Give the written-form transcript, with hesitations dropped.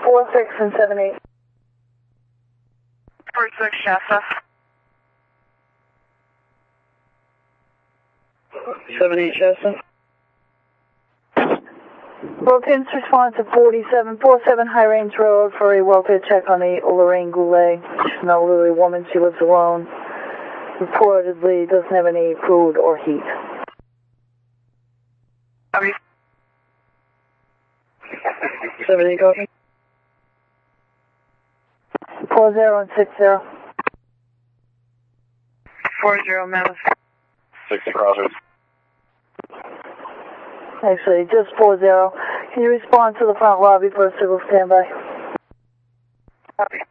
46 and 78. 46 Shasta. 78 Shasta. Wilkins respond to 4747 High Range Road for a welfare check on the Lorraine Goulet. She's an elderly woman. She lives alone. Reportedly doesn't have any food or heat. Copy. 78 copy. 40 and 60. 40 Mammoth. 60 Crossroads. Actually, just 40. Can you respond to the front lobby for a civil standby? Copy.